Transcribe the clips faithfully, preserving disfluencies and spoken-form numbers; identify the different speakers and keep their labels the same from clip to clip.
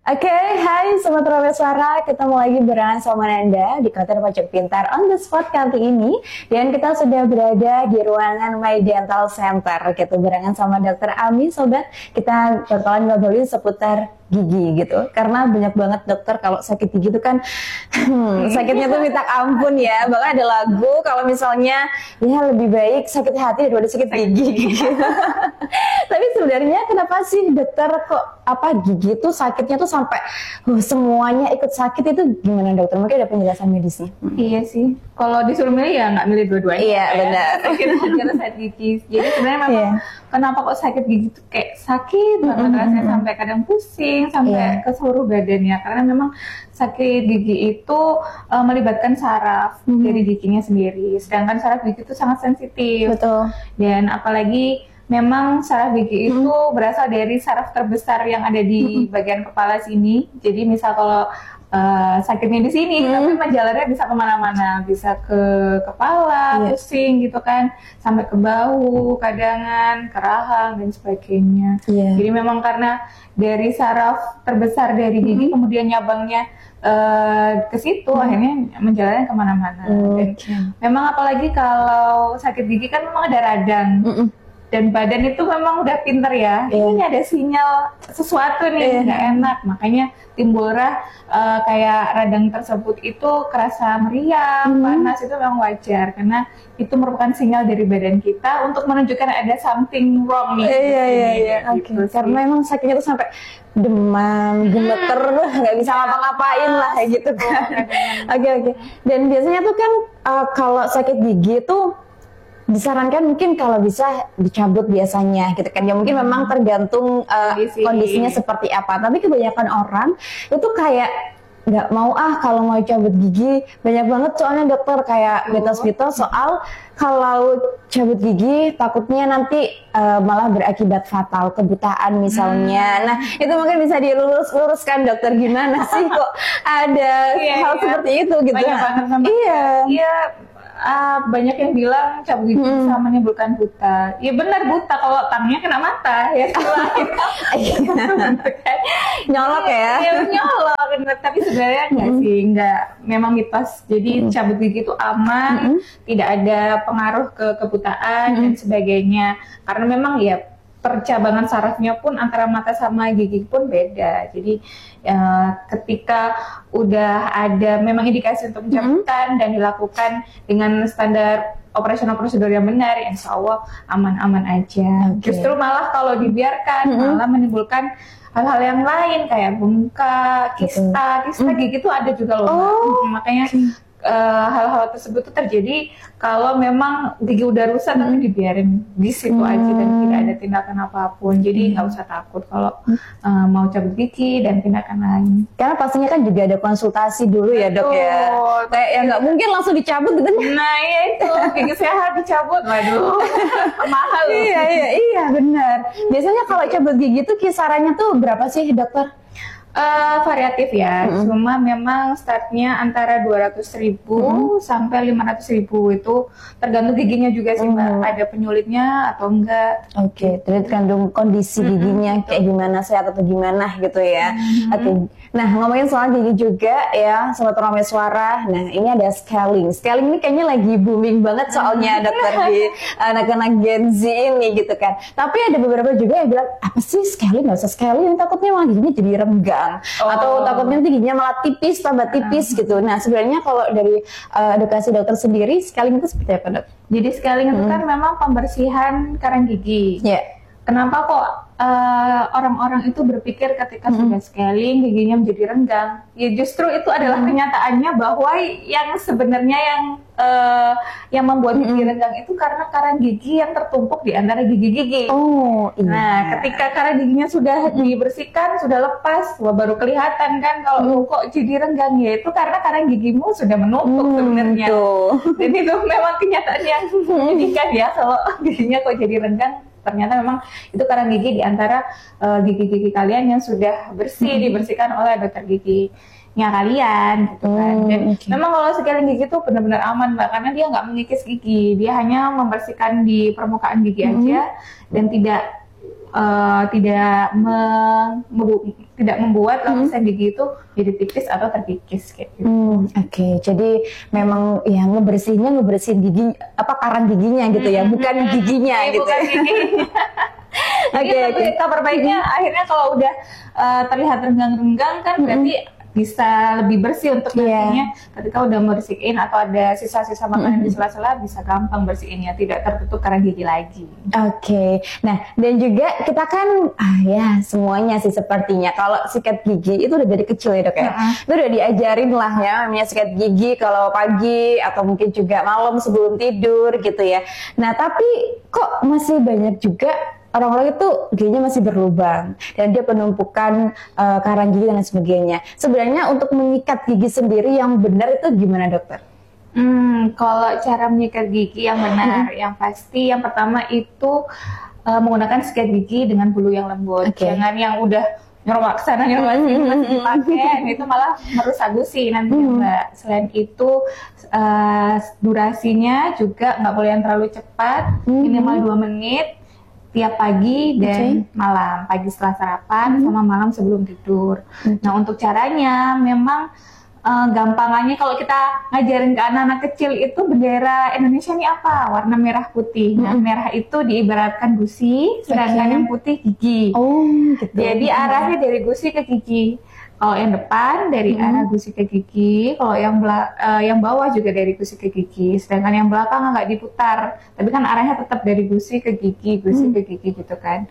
Speaker 1: Oke, hai Sobat Rawe Suara, ketemu lagi barengan sama Nanda di konten Pojok Pintar on the spot kali ini. Dan kita sudah berada di ruangan My Dental Center gitu, barengan sama Dokter Ami. Sobat, kita bakalan ngobrolin seputar gigi gitu, karena banyak banget dokter kalau sakit gigi itu kan hmm, sakitnya tuh minta ampun ya. Bahkan ada lagu kalau misalnya ya lebih baik sakit hati daripada sakit gigi gitu. Tapi sebenarnya kenapa sih dokter kok apa gigi tuh sakitnya tuh sampai uh, semuanya ikut sakit, itu gimana dokter? Mungkin ada penjelasan medisnya.
Speaker 2: Hmm. Iya sih, kalau disuruh milih ya nggak milih dua-duanya.
Speaker 1: Iya ya. Benar.
Speaker 2: Sakit hati atau sakit gigi. Jadi sebenarnya memang yeah. kenapa kok sakit gigi tuh kayak sakit banget, mm-hmm. rasanya sampai kadang pusing sampai yeah. ke seluruh badannya, karena memang sakit gigi itu uh, melibatkan saraf mm-hmm. dari giginya sendiri, sedangkan saraf gigi itu sangat sensitif.
Speaker 1: Betul.
Speaker 2: Dan apalagi memang saraf gigi itu hmm. berasal dari saraf terbesar yang ada di hmm. bagian kepala sini. Jadi misal kalau uh, sakitnya di sini, hmm. tapi menjalarnya bisa kemana-mana, bisa ke kepala, yeah. pusing gitu kan, sampai ke bahu, kadangan, ke rahang dan sebagainya. Yeah. Jadi memang karena dari saraf terbesar dari gigi, hmm. kemudian nyabangnya uh, ke situ, hmm. akhirnya menjalarnya kemana-mana. Hmm. Dan memang apalagi kalau sakit gigi kan memang ada radang. Hmm. Dan badan itu memang udah pinter ya, yeah. ini ada sinyal sesuatu nih nggak yeah. enak, makanya timbullah uh, kayak radang tersebut itu kerasa meriang, mm. panas, itu memang wajar karena itu merupakan sinyal dari badan kita untuk menunjukkan ada something wrong nih.
Speaker 1: Iya iya iya. Oke. Karena memang sakitnya tuh sampai demam, gemeter, nggak bisa ngapa-ngapain lah kayak gitu kan. Oke oke. Dan biasanya tuh kan uh, kalau sakit gigi tuh disarankan mungkin kalau bisa dicabut biasanya gitu kan ya, mungkin hmm. memang tergantung uh, Kondisi. kondisinya seperti apa, tapi kebanyakan orang itu kayak nggak mau ah kalau mau cabut gigi. Banyak banget soalnya dokter kayak mitos-mitos soal kalau cabut gigi takutnya nanti uh, malah berakibat fatal, kebutaan misalnya. hmm. Nah itu mungkin bisa dilurus-luruskan dokter, gimana sih kok ada
Speaker 2: iya,
Speaker 1: hal
Speaker 2: iya.
Speaker 1: seperti itu gitu.
Speaker 2: Banyak banget sama
Speaker 1: iya
Speaker 2: iya Uh, banyak yang bilang cabut gigi hmm. bisa menimbulkan buta. Ya benar, buta kalau tangnya kena mata ya.
Speaker 1: Nyolok ya?
Speaker 2: Ya nyolok, tapi sebenarnya enggak hmm. sih, enggak. Memang mitos. Jadi hmm. cabut gigi itu aman, hmm. tidak ada pengaruh ke kebutaan hmm. dan sebagainya. Karena memang ya percabangan sarafnya pun antara mata sama gigi pun beda. Jadi ya, ketika udah ada memang indikasi untuk pencabutan mm-hmm. dan dilakukan dengan standar operasional prosedur yang benar, ya insya Allah aman-aman aja. Okay. Justru malah kalau dibiarkan mm-hmm. malah menimbulkan hal-hal yang lain kayak bengkak, kista, kista mm-hmm. gigi itu ada juga loh. Oh. Makanya Uh, hal-hal tersebut tuh terjadi kalau memang gigi udah rusak hmm. tapi dibiarin di situ hmm. aja dan tidak ada tindakan apapun. Jadi nggak hmm. usah takut kalau uh, mau cabut gigi dan tindakan lain.
Speaker 1: Karena pastinya kan juga ada konsultasi dulu ya dok ya. Kayak ya nggak mungkin langsung dicabut gitu.
Speaker 2: Nah iya itu gigi sehat dicabut, waduh mahal.
Speaker 1: Iya iya iya benar. Biasanya kalau cabut gigi tuh kisarannya tuh berapa sih dokter?
Speaker 2: Uh, variatif ya, mm-hmm. cuma memang startnya antara dua ratus ribu mm-hmm. sampai lima ratus ribu, itu tergantung giginya juga sih mbak, mm-hmm. ada penyulitnya atau enggak.
Speaker 1: Oke, okay. tergantung kondisi mm-hmm. giginya kayak gimana, sehat atau gimana gitu ya. Mm-hmm. Oke, okay. Nah ngomongin soal gigi juga ya, Sobat Rawe Suara, nah ini ada scaling. Scaling ini kayaknya lagi booming banget soalnya dokter di anak-anak Gen Z ini gitu kan. Tapi ada beberapa juga yang bilang, apa sih scaling, nggak usah scaling, takutnya malah giginya jadi renggang. Oh. Atau takutnya nanti giginya malah tipis, tambah tipis uh. gitu. Nah sebenarnya kalau dari uh, edukasi dokter sendiri, scaling itu seperti apa dok?
Speaker 2: Jadi scaling hmm. itu kan memang pembersihan karang gigi.
Speaker 1: Yeah.
Speaker 2: Kenapa kok uh, orang-orang itu berpikir ketika hmm. sudah scaling giginya menjadi renggang? Ya justru itu adalah hmm. kenyataannya bahwa yang sebenarnya yang uh, yang membuat gigi hmm. renggang itu karena karang gigi yang tertumpuk di antara gigi-gigi.
Speaker 1: Oh, iya.
Speaker 2: Nah, ketika karang giginya sudah hmm. dibersihkan, sudah lepas, wah baru kelihatan kan kalau hmm. kok jadi renggang, ya itu karena karang gigimu sudah menumpuk hmm, sebenarnya. Dan itu memang kenyataan yang menyedihkan ya kalau giginya kok jadi renggang. Ternyata memang itu karang gigi di antara uh, gigi-gigi kalian yang sudah bersih, hmm. dibersihkan oleh dokter giginya kalian gitu kan. Dan okay. memang kalau scaling gigi itu benar-benar aman mbak, karena dia nggak mengikis gigi, dia hanya membersihkan di permukaan gigi hmm. aja dan tidak uh, tidak me- membu- tidak membuat lapisan gigi itu jadi tipis atau terkikis kayak gitu.
Speaker 1: Hmm, Oke, okay. Jadi memang ya ngebersihinnya ngebersihin gigi apa karang giginya gitu ya, bukan giginya
Speaker 2: hmm,
Speaker 1: gitu.
Speaker 2: Bukan giginya. Oke, okay, okay. Kabar baiknya akhirnya kalau udah uh, terlihat renggang-renggang kan berarti bisa lebih bersih untuk nantinya yeah. ketika udah bersihin atau ada sisa-sisa makanan mm-hmm. di sela-sela bisa gampang bersihinnya, tidak tertutup karang gigi lagi.
Speaker 1: Oke, okay. Nah dan juga kita kan ah ya semuanya sih sepertinya kalau sikat gigi itu udah dari kecil ya dok ya, uh-huh. itu udah diajarin lah ya namanya sikat gigi kalau pagi atau mungkin juga malam sebelum tidur gitu ya. Nah tapi kok masih banyak juga orang-orang itu giginya masih berlubang dan dia penumpukan uh, karang gigi dan sebagainya. Sebenarnya untuk menyikat gigi sendiri yang benar itu gimana dokter?
Speaker 2: Hmm, kalau cara menyikat gigi yang benar, hmm. yang pasti yang pertama itu uh, menggunakan sikat gigi dengan bulu yang lembut. Okay. Jangan yang udah nyerobak sana nyerobak sini masih dipakai, itu malah merusak gusi nanti hmm. Mbak. Selain itu uh, durasinya juga nggak boleh yang terlalu cepat, hmm. minimal dua menit. Tiap pagi dan okay. malam, pagi setelah sarapan hmm. sama malam sebelum tidur. Okay. Nah untuk caranya memang uh, gampangannya kalau kita ngajarin ke anak-anak kecil itu bendera Indonesia ini apa? Warna merah putih. Hmm. Nah merah itu diibaratkan gusi, sedangkan okay. yang putih gigi. Oh, gitu. Jadi arahnya dari gusi ke gigi. Kalau yang depan dari hmm. arah gusi ke gigi, kalau yang bela- uh, yang bawah juga dari gusi ke gigi, sedangkan yang belakang nggak diputar, tapi kan arahnya tetap dari gusi ke gigi, gusi hmm. ke gigi gitu kan.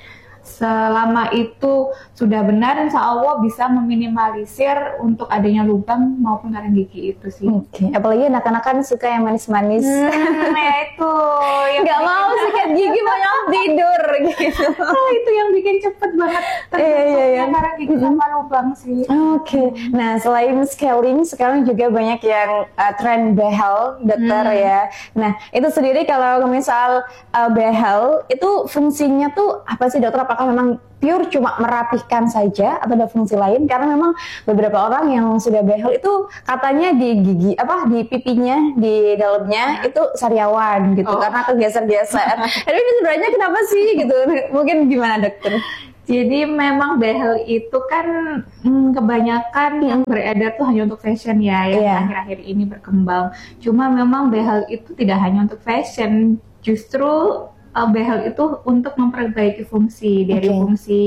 Speaker 2: Selama itu sudah benar, insya Allah bisa meminimalisir untuk adanya lubang maupun karang gigi itu sih.
Speaker 1: Oke, okay. Apalagi anak-anak kan suka yang manis-manis.
Speaker 2: Hmm, ya itu.
Speaker 1: Nggak mau sikat gigi banyak tidur gitu.
Speaker 2: Oh, itu yang bikin cepet banget
Speaker 1: terbentuknya iya, iya, iya.
Speaker 2: karang gigi sama lubang sih.
Speaker 1: Oke, okay. Nah selain scaling, sekarang juga banyak yang uh, tren behel, dokter hmm. ya. Nah itu sendiri kalau misal uh, behel, itu fungsinya tuh apa sih dokter? Apakah memang pure cuma merapihkan saja atau ada fungsi lain? Karena memang beberapa orang yang sudah behel itu katanya di gigi apa di pipinya di dalamnya itu sariawan gitu oh. karena kegeser-geser. Tapi ini sebenarnya kenapa sih gitu? Mungkin gimana dokter?
Speaker 2: Jadi memang behel itu kan hmm, kebanyakan yang beredar tuh hanya untuk fashion ya, yang yeah. akhir-akhir ini berkembang. Cuma memang behel itu tidak hanya untuk fashion, justru Uh, behel itu untuk memperbaiki fungsi dari okay. fungsi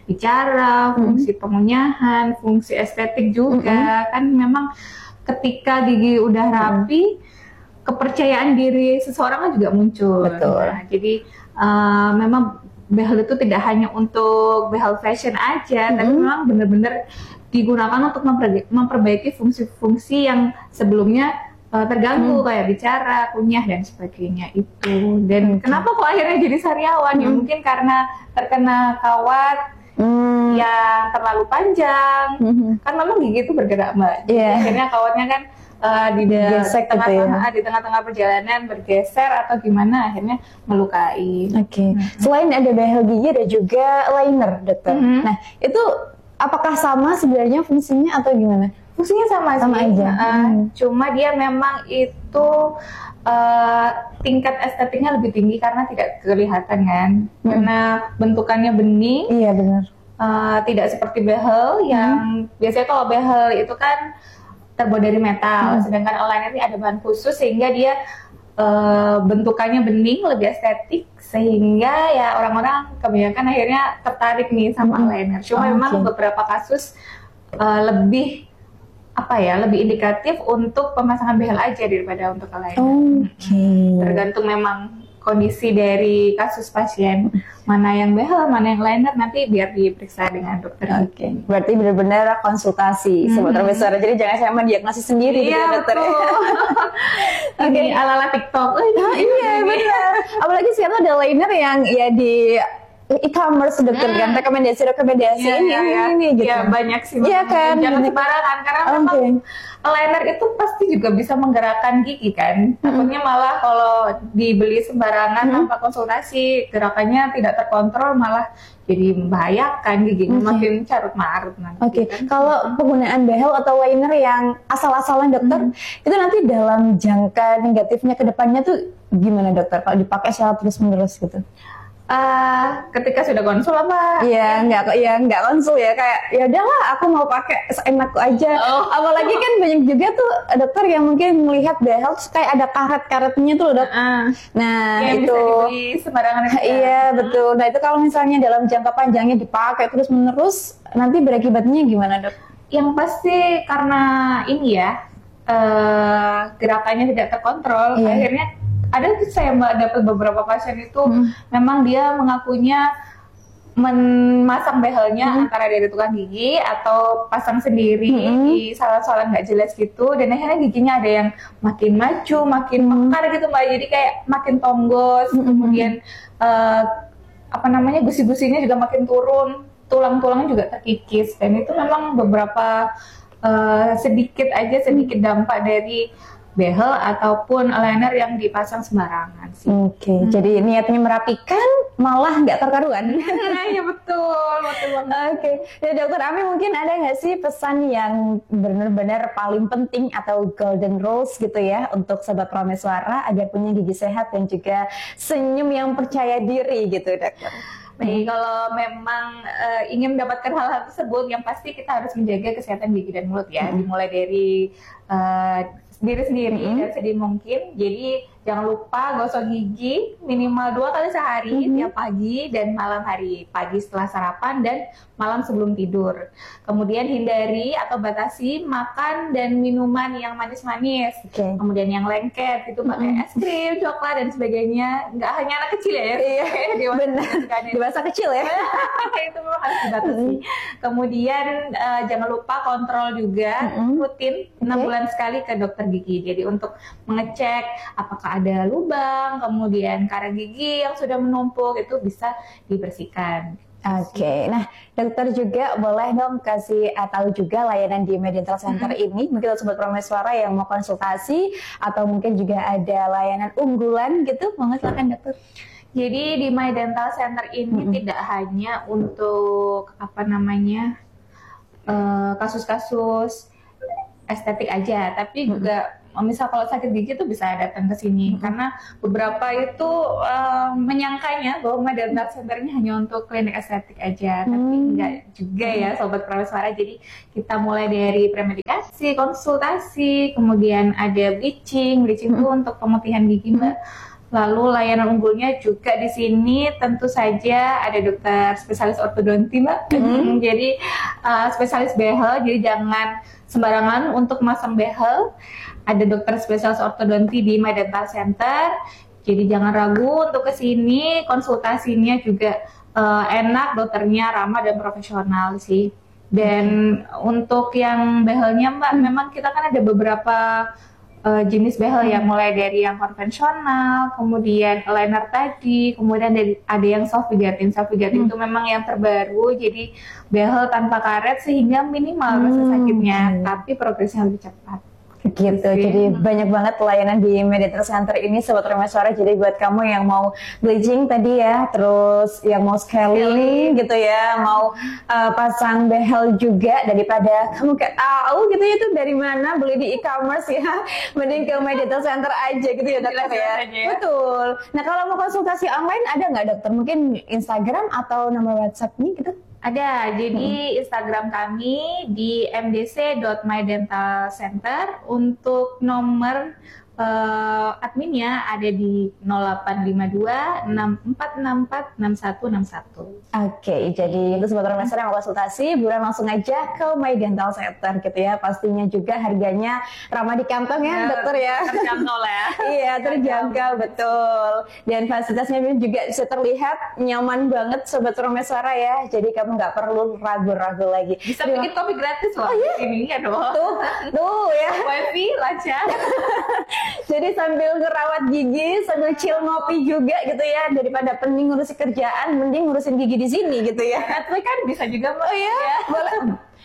Speaker 2: bicara, fungsi mm-hmm. pengunyahan, fungsi estetik juga. Mm-hmm. Kan memang ketika gigi udah rapi, mm-hmm. kepercayaan diri seseorang kan juga muncul.
Speaker 1: Betul.
Speaker 2: Nah, jadi uh, memang behel itu tidak hanya untuk behel fashion aja, mm-hmm. tapi memang benar-benar digunakan untuk memperbaiki, memperbaiki fungsi-fungsi yang sebelumnya Uh, terganggu hmm. kayak bicara, kunyah dan sebagainya itu. Dan okay. kenapa kok akhirnya jadi sariawan? Hmm. Ya mungkin karena terkena kawat hmm. yang terlalu panjang. Hmm. Kan memang gigi itu bergerak mbak. Yeah. Akhirnya kawatnya kan uh, di tengah-tengah gitu ya? Di tengah-tengah perjalanan bergeser atau gimana akhirnya melukai.
Speaker 1: Oke. Okay.
Speaker 2: Hmm.
Speaker 1: Selain ada behel gigi ada juga liner, dokter. Hmm. Nah itu apakah sama sebenarnya fungsinya atau gimana?
Speaker 2: Fungsinya sama,
Speaker 1: sama
Speaker 2: sih.
Speaker 1: aja.
Speaker 2: Uh, hmm. Cuma dia memang itu uh, tingkat estetiknya lebih tinggi karena tidak kelihatan kan, hmm. karena bentukannya bening.
Speaker 1: Iya benar.
Speaker 2: Uh, tidak seperti behel yang hmm. biasanya kalau behel itu kan terbuat dari metal, hmm. sedangkan eyeliner ini ada bahan khusus sehingga dia uh, bentukannya bening, lebih estetik sehingga ya orang-orang kebanyakan akhirnya tertarik nih sama hmm. eyeliner. Cuma oh, memang okay. beberapa kasus uh, lebih apa ya lebih indikatif untuk pemasangan behel aja daripada untuk eyeliner.
Speaker 1: Oke. Okay.
Speaker 2: Tergantung memang kondisi dari kasus pasien mana yang behel, mana yang eyeliner nanti biar diperiksa dengan dokter.
Speaker 1: Oke. Okay. Berarti benar-benar konsultasi hmm. sobat Profesor. Jadi jangan saya mendiagnosis sendiri
Speaker 2: iya,
Speaker 1: gitu dokter. Oke.
Speaker 2: Okay. Ala-ala TikTok. Oh,
Speaker 1: nah, iya benar. Apalagi sekarang ada eyeliner yang ya di e-commerce dokter hmm. kan rekomendasi-rekomendasi
Speaker 2: ya,
Speaker 1: ini
Speaker 2: ya,
Speaker 1: ini
Speaker 2: ya.
Speaker 1: ini gitu.
Speaker 2: Ya banyak sih.
Speaker 1: Iya kan.
Speaker 2: Jangan sembarangan karena
Speaker 1: okay.
Speaker 2: memang eyeliner itu pasti juga bisa menggerakkan gigi kan. Takutnya hmm. malah kalau dibeli sembarangan hmm. tanpa konsultasi gerakannya tidak terkontrol malah jadi membahayakan giginya okay. makin carut marut nanti.
Speaker 1: Oke. Okay.
Speaker 2: Kan?
Speaker 1: Kalau penggunaan behel atau liner yang asal-asalan dokter hmm. itu nanti dalam jangka negatifnya ke depannya tuh gimana dokter? Kalau dipakai secara terus-menerus gitu?
Speaker 2: Uh, ketika sudah konsul apa?
Speaker 1: Iya, nggak kok, ya nggak konsul ya, kayak ya udahlah aku mau pakai seenakku aja.
Speaker 2: Oh.
Speaker 1: Apalagi kan banyak juga tuh dokter yang mungkin melihat behel terus kayak ada karet-karetnya tuh dok.
Speaker 2: Uh,
Speaker 1: nah
Speaker 2: yang
Speaker 1: itu
Speaker 2: bisa dibeli sembarangan aja.
Speaker 1: Iya betul. Nah itu kalau misalnya dalam jangka panjangnya dipakai terus menerus, nanti berakibatnya gimana dok?
Speaker 2: Yang pasti karena ini ya uh, gerakannya tidak terkontrol,
Speaker 1: iya. Akhirnya
Speaker 2: ada saya mbak dapat beberapa pasien itu hmm. memang dia mengakunya memasang behelnya hmm. antara dari tukang gigi atau pasang sendiri hmm. di salah-salah nggak jelas gitu, dan akhirnya giginya ada yang makin maju, makin mekar gitu mbak, jadi kayak makin tonggos, hmm. kemudian uh, apa namanya gusi-gusinya juga makin turun, tulang-tulangnya juga terkikis, dan itu memang beberapa uh, sedikit aja sedikit dampak dari behel ataupun aligner yang dipasang sembarangan sih.
Speaker 1: Oke, okay. hmm. jadi niatnya merapikan malah nggak terkaruan.
Speaker 2: Iya betul, betul banget.
Speaker 1: Oke, okay. Jadi dokter Ami mungkin ada nggak sih pesan yang benar-benar paling penting atau golden rules gitu ya untuk sobat prameswara agar punya gigi sehat dan juga senyum yang percaya diri gitu dokter?
Speaker 2: Baik, kalau memang uh, ingin mendapatkan hal-hal tersebut, yang pasti kita harus menjaga kesehatan gigi dan mulut ya, hmm. dimulai dari uh, diri sendiri mm-hmm. dan sedini mungkin. Jadi jangan lupa gosok gigi minimal dua kali sehari, mm-hmm. tiap pagi dan malam hari. Pagi setelah sarapan dan malam sebelum tidur. Kemudian hindari atau batasi makan dan minuman yang manis-manis. Okay. Kemudian yang lengket itu pakai mm-hmm. es krim, coklat dan sebagainya. Nggak hanya anak kecil ya.
Speaker 1: Iya, benar. Dewasa kecil ya.
Speaker 2: Itu memang harus dibatasi. Mm-hmm. Kemudian uh, jangan lupa kontrol juga mm-hmm. rutin enam okay. bulan sekali ke dokter gigi. Jadi untuk mengecek apakah ada lubang, kemudian karat gigi yang sudah menumpuk itu bisa dibersihkan.
Speaker 1: Oke, okay. Nah dokter juga boleh dong kasih tahu juga layanan di My Dental Center mm-hmm. ini. Mungkin sobat prameswara yang mau konsultasi atau mungkin juga ada layanan unggulan gitu, mau silakan dokter.
Speaker 2: Jadi di My Dental Center ini mm-hmm. tidak hanya untuk apa namanya uh, kasus-kasus estetik aja, tapi mm-hmm. juga misal kalau sakit gigi tuh bisa datang ke sini, mm-hmm. karena beberapa itu uh, menyangkanya bahwa My Dental Center ini hanya untuk klinik estetik aja, mm-hmm. tapi enggak juga ya sobat prameswara. Jadi kita mulai dari premedikasi, konsultasi, kemudian ada bleaching, bleaching itu mm-hmm. untuk pemutihan gigi mbak. Lalu layanan unggulnya juga di sini tentu saja ada dokter spesialis ortodonti mbak. Mm-hmm. Jadi uh, spesialis behel, jadi jangan sembarangan untuk masang behel. Ada dokter spesialis ortodonti di My Dental Center. Jadi jangan ragu untuk kesini, konsultasinya juga uh, enak, dokternya ramah dan profesional sih. Dan mm-hmm. untuk yang behelnya mbak, mm-hmm. memang kita kan ada beberapa Uh, jenis behel yang mulai dari yang konvensional, kemudian aligner tadi, kemudian dari, ada yang soft figatin. Soft figatin hmm. itu memang yang terbaru, jadi behel tanpa karet sehingga minimal hmm. rasa sakitnya, hmm. tapi progresnya lebih cepat.
Speaker 1: Gitu, jadi hmm. banyak banget pelayanan di My Dental Center ini sobat prameswara. Jadi buat kamu yang mau bleaching tadi ya, terus yang mau scaling gitu ya, mau uh, pasang behel juga, daripada kamu kayak tahu gitu ya itu dari mana beli di e-commerce ya, mending ke My Dental Center aja gitu ya dokter ya. ya. Betul. Nah kalau mau konsultasi online ada nggak dokter? Mungkin Instagram atau nomor WhatsApp-nya gitu?
Speaker 2: Ada, jadi hmm. Instagram kami di m d c dot my dental center. Untuk nomor uh, adminnya ada di nol delapan lima dua enam empat enam empat enam satu enam satu.
Speaker 1: Oke, okay, jadi itu sobat prameswara yang mau konsultasi, buruan langsung aja ke My Dental Center gitu ya. Pastinya juga harganya ramah di kantong ya, ya dokter ya.
Speaker 2: Terjangkau lah ya.
Speaker 1: Iya, terjangkau betul. Dan fasilitasnya juga bisa terlihat nyaman banget sobat prameswara ya. Jadi kamu nggak perlu ragu-ragu lagi.
Speaker 2: Bisa bikin kopi gratis loh.
Speaker 1: Oh, iya?
Speaker 2: Ini ya dong.
Speaker 1: Tuh, tuh ya.
Speaker 2: Wifi lancar.
Speaker 1: Jadi sambil ngerawat gigi, sambil chill ngopi juga gitu ya, daripada pening ngurusin kerjaan, mending ngurusin gigi di sini gitu ya.
Speaker 2: Tapi kan bisa juga mbak.
Speaker 1: Oh iya, ya. Boleh.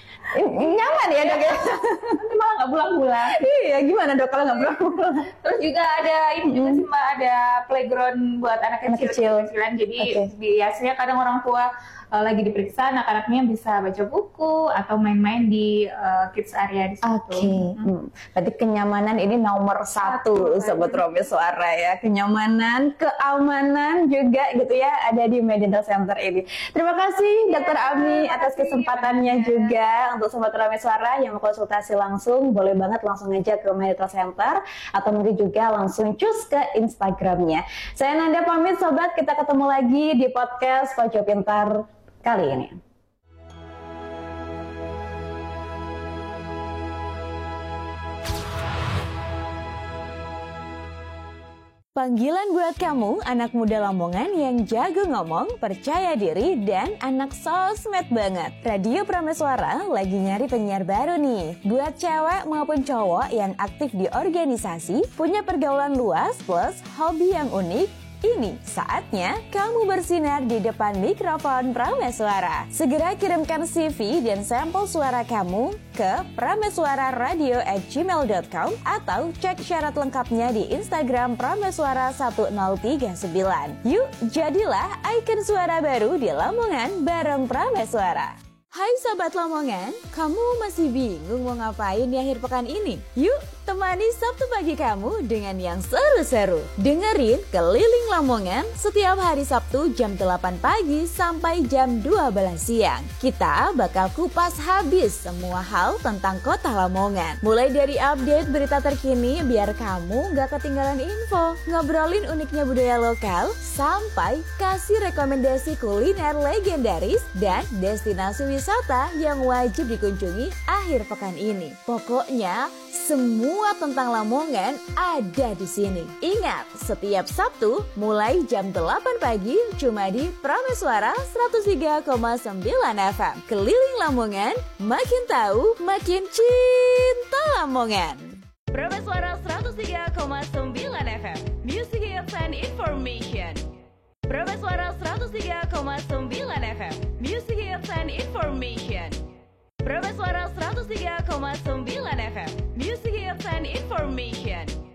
Speaker 1: Nyaman ya dok ya.
Speaker 2: Nanti malah nggak pulang-pulang.
Speaker 1: Iya, gimana dok kalau nggak pulang-pulang?
Speaker 2: Terus juga ada ini juga sih mbak, ada playground buat anak kecil, kecil. kecilan. Jadi okay. biasanya kadang orang tua uh, lagi diperiksa, anak-anaknya bisa baca buku atau main-main di uh, kids area di situ.
Speaker 1: Oke, okay. hmm. Berarti kenyamanan ini nomor satu, satu Sobat Rome Suara ya. Kenyamanan, keamanan juga gitu ya ada di Medical Center ini. Terima kasih Dokter ya, Ami atas kesempatannya ya. Juga untuk Sobat Rome Suara yang mau konsultasi langsung, boleh banget langsung aja ke Medical Center atau mungkin juga langsung cus ke Instagramnya. Saya Nanda pamit Sobat, kita ketemu lagi di podcast Pojok Pintar kali ini. Panggilan buat kamu, anak muda Lamongan yang jago ngomong, percaya diri, dan anak sosmed banget. Radio Prameswara lagi nyari penyiar baru nih. Buat cewek maupun cowok yang aktif di organisasi, punya pergaulan luas plus hobi yang unik, ini saatnya kamu bersinar di depan mikrofon Prameswara. Segera kirimkan C V dan sampel suara kamu ke prameswararadio at gmail dot com atau cek syarat lengkapnya di Instagram Prameswara satu nol tiga sembilan. Yuk, jadilah ikon suara baru di Lamongan bareng Prameswara. Hai Sobat Lamongan, kamu masih bingung mau ngapain di akhir pekan ini? Yuk, temani Sabtu pagi kamu dengan yang seru-seru. Dengerin Keliling Lamongan setiap hari Sabtu jam delapan pagi sampai jam dua belas siang. Kita bakal kupas habis semua hal tentang kota Lamongan. Mulai dari update berita terkini biar kamu gak ketinggalan info, ngobrolin uniknya budaya lokal, sampai kasih rekomendasi kuliner legendaris dan destinasi wisata yang wajib dikunjungi akhir pekan ini. Pokoknya semua tentang Lamongan ada di sini. Ingat, setiap Sabtu mulai jam delapan pagi cuma di Prameswara seratus tiga koma sembilan F M. Keliling Lamongan, makin tahu, makin cinta Lamongan. Prameswara seratus tiga koma sembilan F M. Music Hits and Information. Prameswara seratus tiga koma sembilan F M. Music Hits and Information. Prameswara seratus tiga koma sembilan F M. Music Hits and Information.